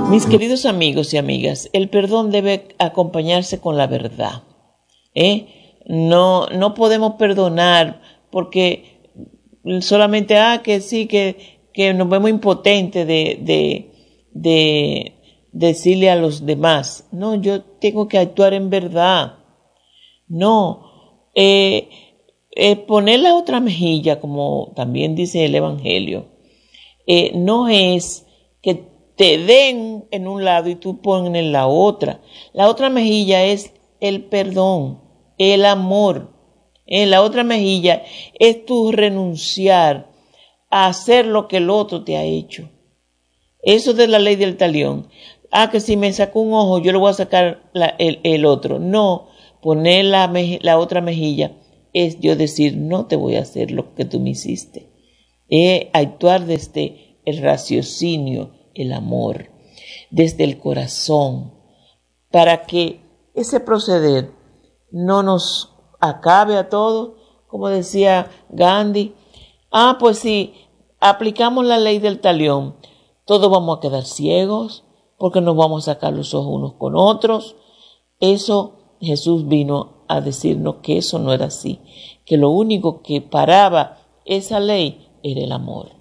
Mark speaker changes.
Speaker 1: Mis queridos amigos y amigas, el perdón debe acompañarse con la verdad. No podemos perdonar porque solamente que sí, que nos vemos impotentes de decirle a los demás. No, yo tengo que actuar en verdad. No, poner la otra mejilla, como también dice el Evangelio, no es que te den en un lado y tú pones en la otra. La otra mejilla es el perdón, el amor. La otra mejilla es tu renunciar a hacer lo que el otro te ha hecho. Eso de la ley del talión. Que si me sacó un ojo, yo le voy a sacar el otro. No, poner la otra mejilla es yo decir, no te voy a hacer lo que tú me hiciste. Actuar desde el raciocinio, el amor, desde el corazón, para que ese proceder no nos acabe a todos, como decía Gandhi. Pues si aplicamos la ley del talión, todos vamos a quedar ciegos, porque nos vamos a sacar los ojos unos con otros. Eso Jesús vino a decirnos que eso no era así, que lo único que paraba esa ley era el amor.